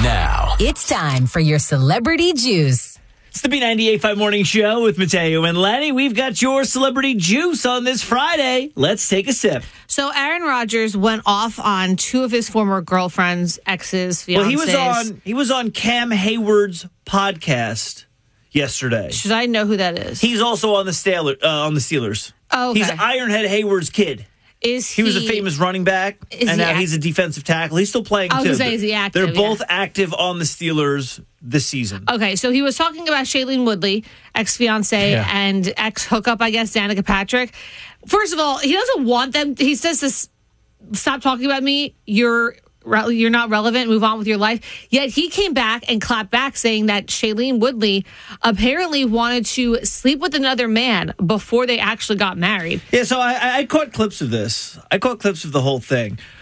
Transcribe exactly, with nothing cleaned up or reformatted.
Now, It's time for your Celebrity Juice. It's the B ninety-eight point five Morning Show with Mateo and Lenny. We've got your Celebrity Juice on this Friday. Let's take a sip. So Aaron Rodgers went off on two of his former girlfriends, exes, fiancés. Well, he was on he was on Cam Hayward's podcast yesterday. Should I know who that is? He's also on the Steelers. Uh, on the Steelers. Oh, okay. He's Ironhead Hayward's kid. Is He he, was a famous running back, Is and he now act- he's a defensive tackle. He's still playing, I was too. gonna say, is he active? They're both Yeah. active on the Steelers this season. Okay, so he was talking about Shailene Woodley, ex-fiance Yeah. and ex-hookup, I guess, Danica Patrick. First of all, he doesn't want them. He says this, stop talking about me. You're re- you're not relevant. Move on with your life. Yet he came back and clapped back saying that Shailene Woodley apparently wanted to sleep with another man before they actually got married. Yeah, so I, I caught clips of this. I caught clips of the whole thing.